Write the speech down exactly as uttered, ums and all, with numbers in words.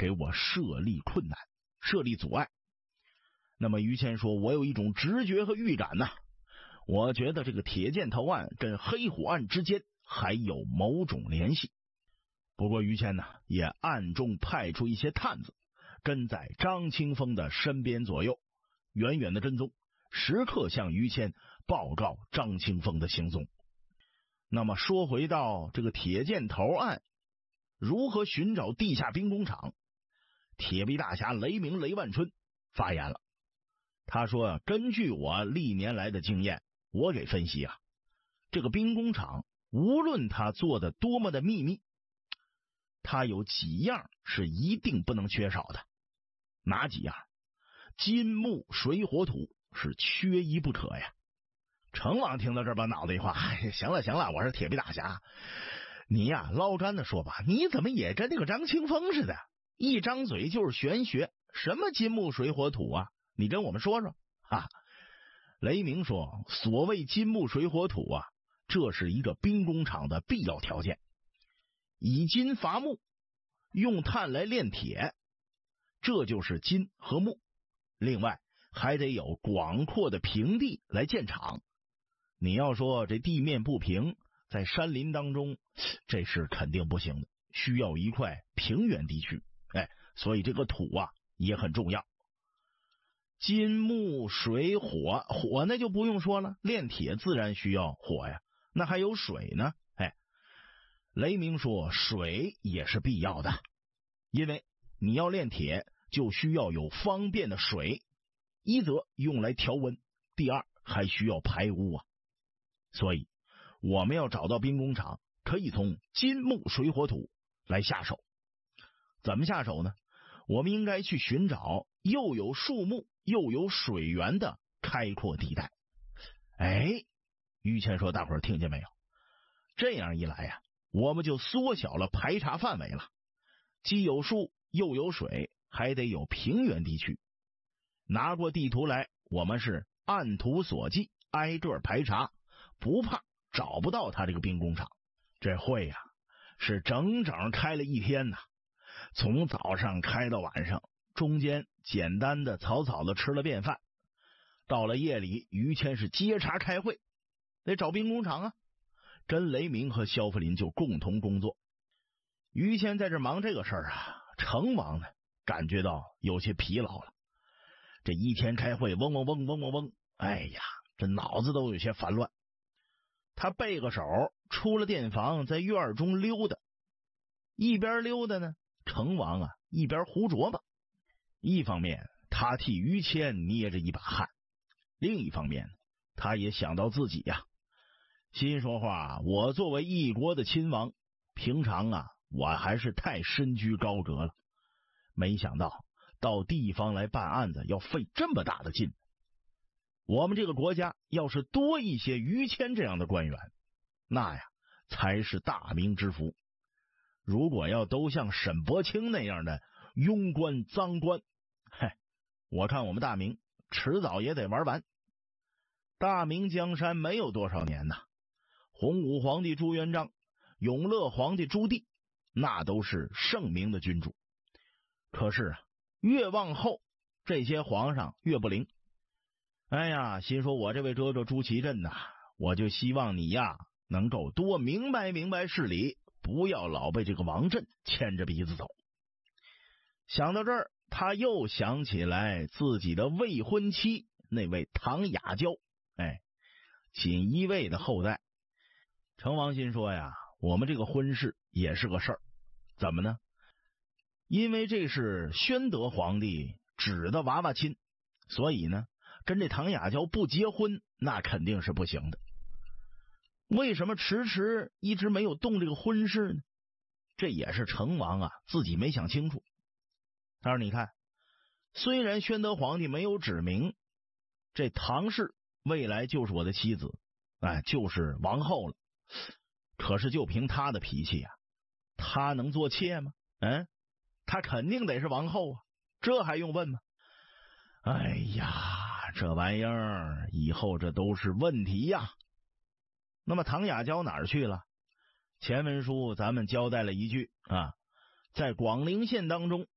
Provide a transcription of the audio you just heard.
给我设立困难，设立阻碍。那么于谦说，我有一种直觉和预感呐，我觉得这个铁箭头案跟黑虎案之间还有某种联系。不过于谦呢，也暗中派出一些探子，跟在张清风的身边左右，远远的跟踪，时刻向于谦报告张清风的行踪。那么说回到这个铁箭头案，如何寻找地下兵工厂？铁臂大侠雷鸣雷万春发言了，他说，根据我历年来的经验，我给分析啊，这个兵工厂无论他做的多么的秘密，他有几样是一定不能缺少的。哪几样？金木水火土是缺一不可呀。程王听到这儿把脑袋一晃，哎，行了行了，我是铁臂大侠，你呀捞干的说吧，你怎么也跟那个张清风似的，一张嘴就是玄学，什么金木水火土啊，你跟我们说说啊。雷鸣说，所谓金木水火土啊，这是一个兵工厂的必要条件。以金伐木，用碳来炼铁，这就是金和木。另外还得有广阔的平地来建厂。你要说这地面不平，在山林当中，这是肯定不行的，需要一块平原地区。哎，所以这个土啊也很重要。金木水火，火那就不用说了，炼铁自然需要火呀。那还有水呢？哎，雷鸣说，水也是必要的，因为你要炼铁就需要有方便的水，一则用来调温，第二还需要排污啊。所以我们要找到兵工厂，可以从金木水火土来下手。怎么下手呢？我们应该去寻找又有树木又有水源的开阔地带。哎，于谦说，大伙儿听见没有？这样一来呀、啊，我们就缩小了排查范围了，既有树又有水，还得有平原地区。拿过地图来，我们是按图索骥，挨个排查，不怕找不到他这个兵工厂。这会呀、啊，是整整开了一天呐，从早上开到晚上，中间简单的草草的吃了便饭。到了夜里，于谦是接茬开会，得找兵工厂啊。跟雷鸣和萧福林就共同工作。于谦在这忙这个事儿啊，程王呢感觉到有些疲劳了。这一天开会，嗡嗡嗡嗡嗡嗡，哎呀，这脑子都有些烦乱。他背个手出了店房，在院中溜达，一边溜达呢，程王啊一边胡琢磨。一方面他替于谦捏着一把汗，另一方面他也想到自己呀、啊，心说话，我作为一国的亲王，平常啊我还是太身居高阁了，没想到到地方来办案子要费这么大的劲。我们这个国家要是多一些于谦这样的官员，那呀才是大明之福。如果要都像沈伯清那样的庸官脏官，嘿，我看我们大明迟早也得玩完。大明江山没有多少年呐，洪武皇帝朱元璋、永乐皇帝朱棣，那都是盛名的君主。可是啊，越往后这些皇上越不灵。哎呀，心说我这位哥哥朱祁镇呐，我就希望你呀能够多明白明白事理，不要老被这个王振牵着鼻子走。想到这儿，他又想起来自己的未婚妻那位唐雅娇，哎，锦衣卫的后代。程王心说呀，我们这个婚事也是个事儿。怎么呢？因为这是宣德皇帝指的娃娃亲，所以呢跟这唐雅娇不结婚那肯定是不行的。为什么迟迟一直没有动这个婚事呢？这也是程王啊自己没想清楚。他说你看，虽然宣德皇帝没有指明这唐氏未来就是我的妻子，哎，就是王后了，可是就凭他的脾气啊，他能做妾吗？嗯，他肯定得是王后啊，这还用问吗？哎呀，这玩意儿以后这都是问题呀。那么唐雅娇哪儿去了？前文书咱们交代了一句啊，在广陵县当中